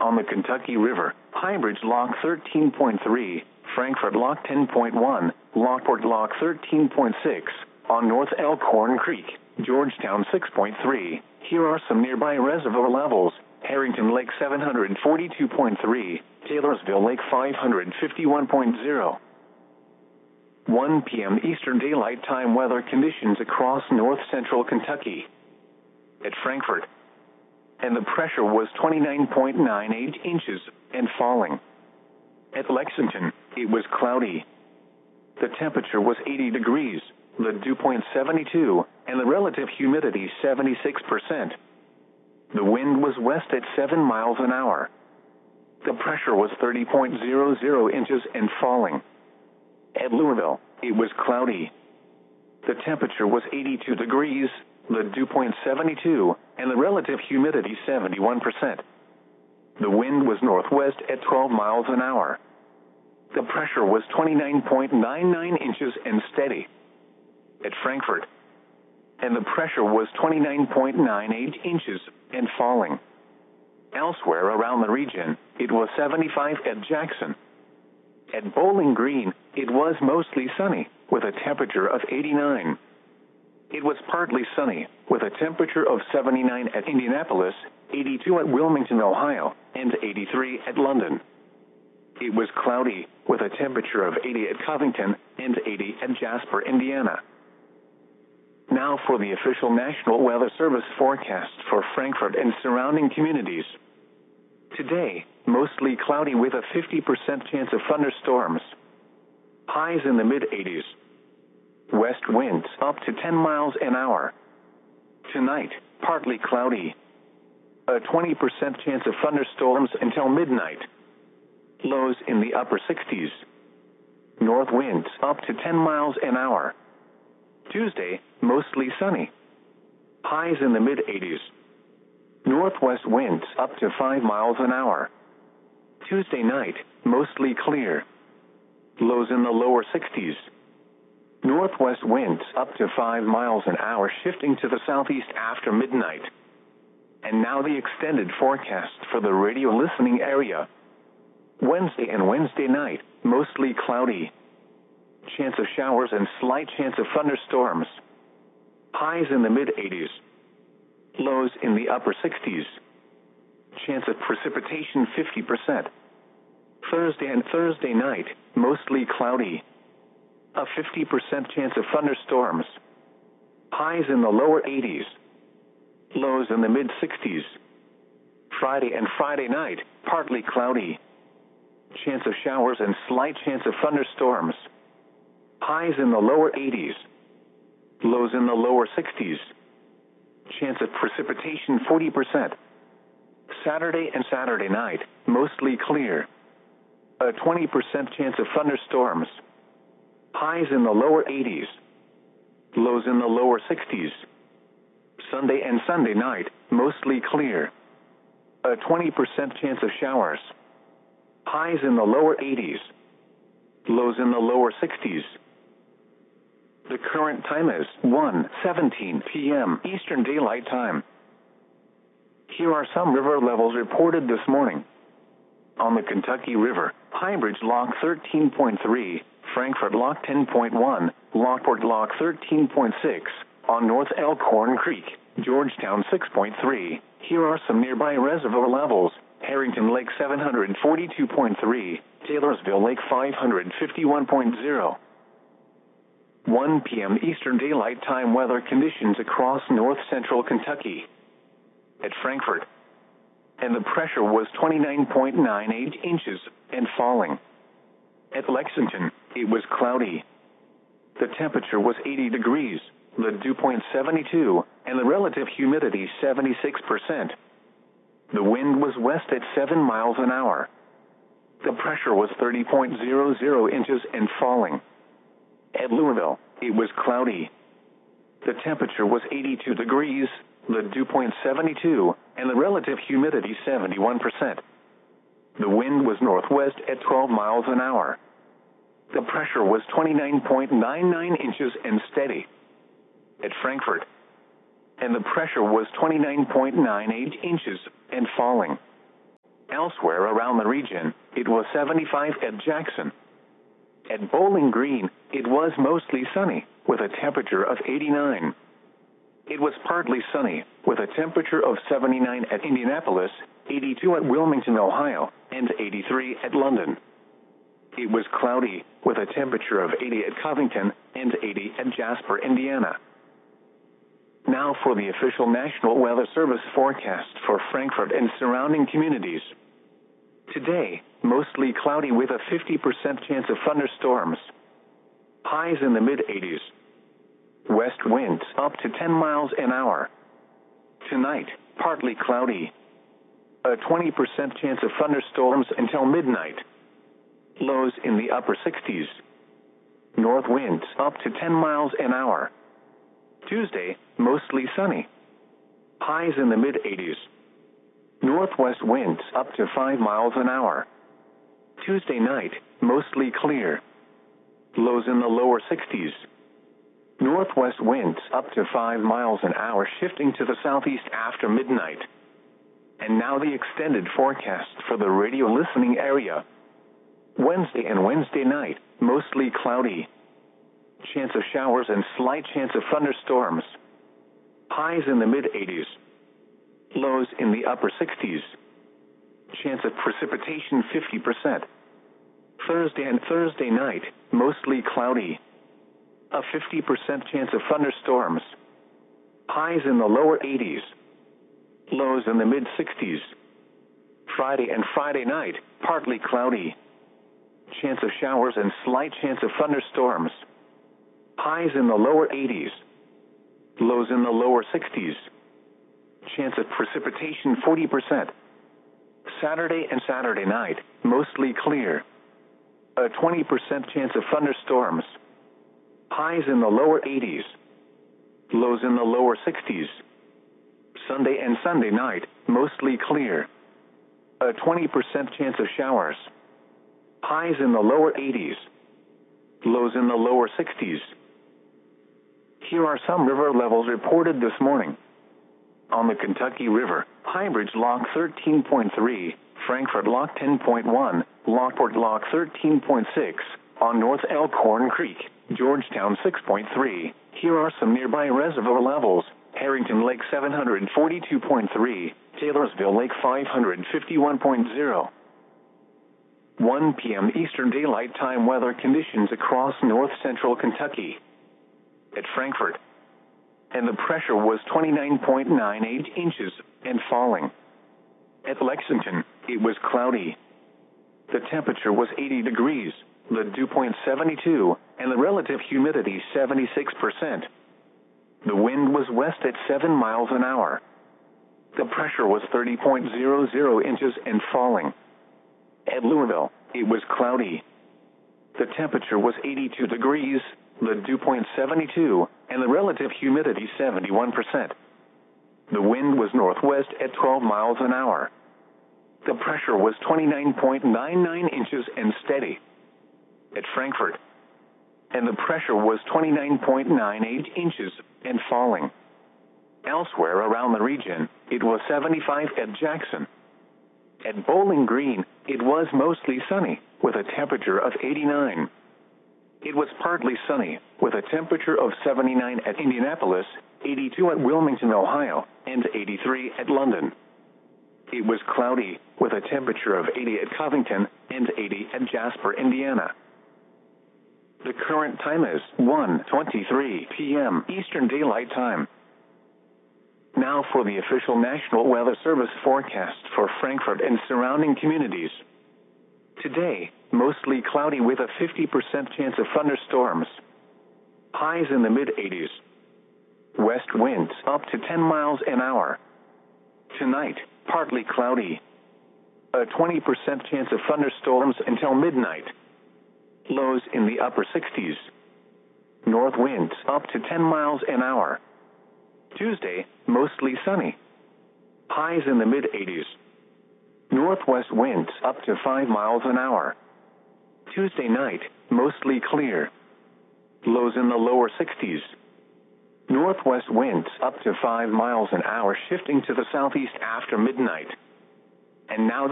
On the Kentucky River, Highbridge Lock 13.3, Frankfort Lock 10.1, Lockport Lock 13.6, on North Elkhorn Creek, Georgetown 6.3. Here are some nearby reservoir levels: Harrington Lake 742.3, Taylorsville Lake 551.0. 1 p.m. Eastern Daylight Time weather conditions across north central Kentucky. At Frankfort, and the pressure was 29.98 inches and falling. At Lexington, it was cloudy. The temperature was 80 degrees, the dew point 72, and the relative humidity 76%. The wind was west at 7 miles an hour. The pressure was 30.00 inches and falling. At Louisville, it was cloudy. The temperature was 82 degrees, the dew point 72, and the relative humidity 71%. The wind was northwest at 12 miles an hour. The pressure was 29.99 inches and steady. At Frankfort, and the pressure was 29.98 inches and falling. Elsewhere around the region, it was 75 at Jackson. At Bowling Green, it was mostly sunny, with a temperature of 89. It was partly sunny, with a temperature of 79 at Indianapolis, 82 at Wilmington, Ohio, and 83 at London. It was cloudy, with a temperature of 80 at Covington and 80 at Jasper, Indiana. Now for the official National Weather Service forecast for Frankfort and surrounding communities. Today, mostly cloudy with a 50% chance of thunderstorms. Highs in the mid-80s. West winds up to 10 miles an hour. Tonight, partly cloudy. A 20% chance of thunderstorms until midnight. Lows in the upper 60s. North winds up to 10 miles an hour. Tuesday, mostly sunny. Highs in the mid-80s. Northwest winds up to 5 miles an hour. Tuesday night, mostly clear. Lows in the lower 60s. Northwest winds up to 5 miles an hour, shifting to the southeast after midnight. And now the extended forecast for the radio listening area. Wednesday and Wednesday night, mostly cloudy. Chance of showers and slight chance of thunderstorms. Highs in the mid-80s. Lows in the upper 60s. Chance of precipitation 50%. Thursday and Thursday night, mostly cloudy. A 50% chance of thunderstorms. Highs in the lower 80s. Lows in the mid-60s. Friday and Friday night, partly cloudy. Chance of showers and slight chance of thunderstorms. Highs in the lower 80s. Lows in the lower 60s. Chance of precipitation 40%. Saturday and Saturday night, mostly clear. A 20% chance of thunderstorms. Highs in the lower 80s. Lows in the lower 60s. Sunday and Sunday night, mostly clear. A 20% chance of showers. Highs in the lower 80s. Lows in the lower 60s. The current time is 1:17 p.m. Eastern Daylight Time. Here are some river levels reported this morning. On the Kentucky River, Highbridge Lock 13.3, Frankfort Lock 10.1, Lockport Lock 13.6, on North Elkhorn Creek, Georgetown 6.3. Here are some nearby reservoir levels: Harrington Lake 742.3, Taylorsville Lake 551.0. 1 p.m. Eastern Daylight Time weather conditions across north central Kentucky. At Frankfort, and the pressure was 29.98 inches and falling. At Lexington, it was cloudy. The temperature was 80 degrees, the dew point 72, and the relative humidity 76%. The wind was west at 7 miles an hour. The pressure was 30.00 inches and falling. At Louisville, it was cloudy. The temperature was 82 degrees, the dew point 72, and the relative humidity 71%. The wind was northwest at 12 miles an hour. The pressure was 29.99 inches and steady. At Frankfort, and the pressure was 29.98 inches and falling. Elsewhere around the region, it was 75 at Jackson. At Bowling Green, it was mostly sunny, with a temperature of 89. It was partly sunny, with a temperature of 79 at Indianapolis, 82 at Wilmington, Ohio, and 83 at London. It was cloudy, with a temperature of 80 at Covington and 80 at Jasper, Indiana. Now for the official National Weather Service forecast for Frankfort and surrounding communities. Today, mostly cloudy with a 50% chance of thunderstorms. Highs in the mid-80s. West winds up to 10 miles an hour. Tonight, partly cloudy. A 20% chance of thunderstorms until midnight. Lows in the upper 60s. North winds up to 10 miles an hour. Tuesday, mostly sunny. Highs in the mid-80s. Northwest winds up to 5 miles an hour. Tuesday night, mostly clear. Lows in the lower 60s. Northwest winds up to 5 miles an hour, shifting to the southeast after midnight. And now the extended forecast for the radio listening area. Wednesday and Wednesday night, mostly cloudy. Chance of showers and slight chance of thunderstorms. Highs in the mid-80s. Lows in the upper 60s. Chance of precipitation 50%. Thursday and Thursday night, mostly cloudy. A 50% chance of thunderstorms. Highs in the lower 80s. Lows in the mid-60s. Friday and Friday night, partly cloudy. Chance of showers and slight chance of thunderstorms. Highs in the lower 80s. Lows in the lower 60s. Chance of precipitation 40%. Saturday and Saturday night, mostly clear. A 20% chance of thunderstorms. Highs in the lower 80s. Lows in the lower 60s. Sunday and Sunday night, mostly clear. A 20% chance of showers. Highs in the lower 80s. Lows in the lower 60s. Here are some river levels reported this morning. On the Kentucky River, Highbridge Lock 13.3, Frankfort Lock 10.1, Lockport Lock 13.6, on North Elkhorn Creek, Georgetown 6.3. Here are some nearby reservoir levels. Harrington Lake 742.3, Taylorsville Lake 551.0. 1 p.m. Eastern Daylight Time weather conditions across north-central Kentucky. At Frankfort, and the pressure was 29.98 inches and falling. At Lexington, it was cloudy. The temperature was 80 degrees, the dew point 72, and the relative humidity 76%. The wind was west at 7 miles an hour. The pressure was 30.00 inches and falling. At Louisville, it was cloudy. The temperature was 82 degrees, the dew point 72, and the relative humidity 71%. The wind was northwest at 12 miles an hour. The pressure was 29.99 inches and steady. At Frankfort, and the pressure was 29.98 inches and falling. Elsewhere around the region, it was 75 at Jackson. At Bowling Green, it was mostly sunny, with a temperature of 89. It was partly sunny, with a temperature of 79 at Indianapolis, 82 at Wilmington, Ohio, and 83 at London. It was cloudy, with a temperature of 80 at Covington and 80 at Jasper, Indiana. The current time is 1:23 p.m. Eastern Daylight Time. Now for the official National Weather Service forecast for Frankfort and surrounding communities. Today, mostly cloudy with a 50% chance of thunderstorms. Highs in the mid-80s. West winds up to 10 miles an hour. Tonight, partly cloudy. A 20% chance of thunderstorms until midnight. Lows in the upper 60s. North winds up to 10 miles an hour. Tuesday, mostly sunny. Highs in the mid-80s. Northwest winds up to 5 miles an hour. Tuesday night, mostly clear. Lows in the lower 60s. Northwest winds up to 5 miles an hour, shifting to the southeast after midnight. And now